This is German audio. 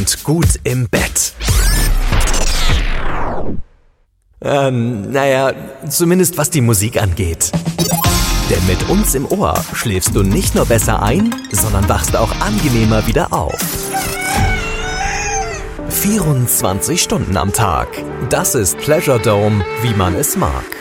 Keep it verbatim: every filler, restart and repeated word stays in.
Und gut im Bett. Ähm, naja, zumindest was die Musik angeht. Denn mit uns im Ohr schläfst du nicht nur besser ein, sondern wachst auch angenehmer wieder auf. vierundzwanzig Stunden am Tag. Das ist Pleasure Dome, wie man es mag.